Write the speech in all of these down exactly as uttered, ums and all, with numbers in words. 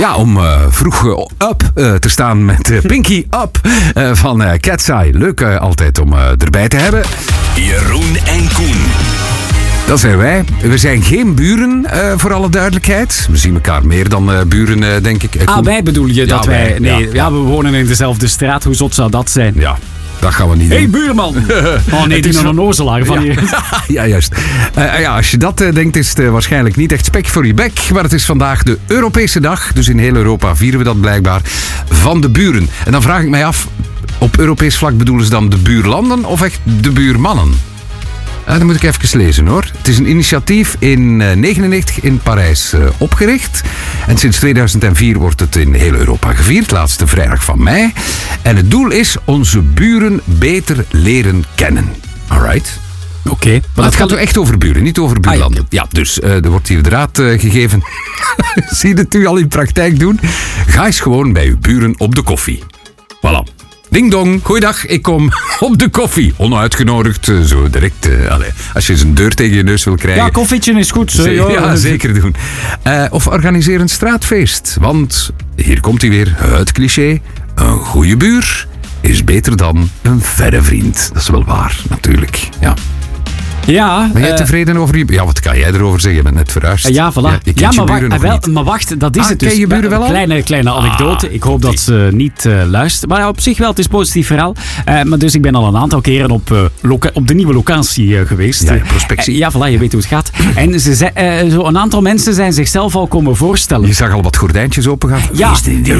Ja, om uh, vroeg uh, up uh, te staan met uh, Pinky Up uh, van uh, Cat's Eye. Leuk uh, altijd om uh, erbij te hebben. Jeroen en Koen. Dat zijn wij. We zijn geen buren, uh, voor alle duidelijkheid. We zien elkaar meer dan uh, buren, uh, denk ik. Uh, ah, wij bedoel je ja, dat wij... wij Nee, ja, ja, ja, we wonen in dezelfde straat. Hoe zot zou dat zijn? Ja. Dat gaan we niet doen. Hé, hey, buurman! Oh nee, die is een onnozelaar van ja. hier. Ja, juist. Uh, ja, als je dat uh, denkt, is het uh, waarschijnlijk niet echt spek voor je bek. Maar het is vandaag de Europese dag. Dus in heel Europa vieren we dat blijkbaar van de buren. En dan vraag ik mij af, op Europees vlak bedoelen ze dan de buurlanden of echt de buurmannen? Uh, dat moet ik even lezen hoor. Het is een initiatief in negentien negenennegentig in Parijs uh, opgericht. En sinds tweeduizend vier wordt het in heel Europa gevierd. Laatste vrijdag van mei. En het doel is onze buren beter leren kennen. Alright. Oké. Okay, maar het gaat toch echt over buren, niet over buurlanden. Ah, ja. ja, dus uh, er wordt hier de raad uh, gegeven. Zie je het u al in praktijk doen? Ga eens gewoon bij uw buren op de koffie. Voilà. Ding dong, goeiedag, ik kom op de koffie. Onuitgenodigd, zo direct. Uh, allez, als je eens een deur tegen je neus wil krijgen. Ja, koffietje is goed. Zo, ja, ja, zeker doen. Uh, of organiseer een straatfeest. Want, hier komt hij weer, het cliché. Een goede buur is beter dan een verre vriend. Dat is wel waar, natuurlijk. Ja. Ja, ben jij uh, tevreden over je... Ja, wat kan jij erover zeggen? Je bent net verhuisd. Uh, ja, voilà. Ja, je ja, maar, je wacht, wel, maar wacht, dat is ah, het dus. Ken je buren wel al? Kleine, kleine anekdote. Ah, ik hoop dat ze niet uh, luistert. Maar ja, op zich wel, het is een positief verhaal. Uh, maar dus ik ben al een aantal keren op, uh, loca- op de nieuwe locatie uh, geweest. Ja, prospectie. Uh, ja, voilà, je weet hoe het gaat. En ze zei, uh, zo een aantal mensen zijn zichzelf al komen voorstellen. Je zag al wat gordijntjes opengaan? Ja.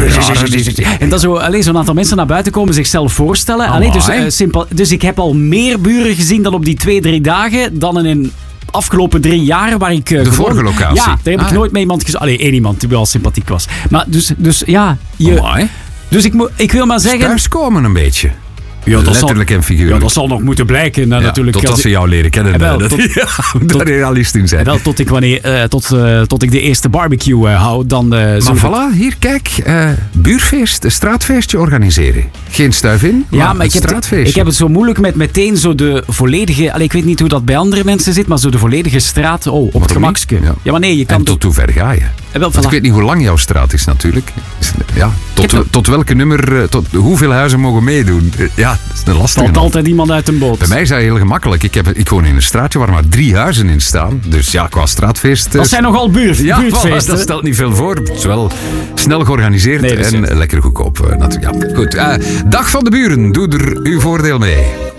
En dan zo, alleen zo'n aantal mensen naar buiten komen zichzelf voorstellen. Oh, allee, dus, uh, simpel, dus ik heb al meer buren gezien dan op die twee, drie dagen dan in een afgelopen drie jaar waar ik... Uh, de gewoon, vorige locatie? Ja, daar heb ah, ik nooit mee iemand gezien. Allee, één iemand die wel sympathiek was. Maar dus, dus ja... Je, oh, dus ik, mo- ik wil maar zeggen... Thuiskomen een beetje. Ja, dat letterlijk zal, en figuurlijk. Ja, dat zal nog moeten blijken. Nou, ja, natuurlijk. Totdat ze jou leren kennen. Wel, dat, tot, ja, tot, realist in zijn. Wel, tot ik, wanneer, uh, tot, uh, tot ik de eerste barbecue uh, hou, dan... Uh, maar voilà, hier, kijk. Uh, buurfeest, een straatfeestje organiseren. Geen stuif in, maar, ja, maar een ik straatfeestje. Heb, ik heb het zo moeilijk met meteen zo de volledige... Allee, ik weet niet hoe dat bij andere mensen zit, maar zo de volledige straat... Oh, op het gemakske. Ja. ja, maar nee, je kan... En tot hoe ver ga je? Ja, wel, voilà. Ik weet niet hoe lang jouw straat is natuurlijk. Ja, tot, we, tot welke nummer, tot hoeveel huizen mogen meedoen? Ja, dat is een lastige. Valt altijd iemand uit een boot. Bij mij is dat heel gemakkelijk. Ik, heb, ik woon in een straatje waar maar drie huizen in staan. Dus ja, qua straatfeest... Dat zijn nogal buurt, ja, buurtfeesten. Dat stelt niet veel voor. Het is wel snel georganiseerd nee, en lekker goedkoop uh, natuurlijk. Ja, goed. Uh, Dag van de buren. Doe er uw voordeel mee.